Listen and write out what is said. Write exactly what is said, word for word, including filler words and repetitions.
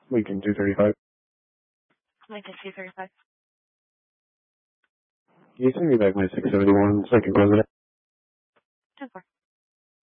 Lincoln two thirty-five. Lincoln two thirty-five. Can you send me back my six seventy-one so I can close it?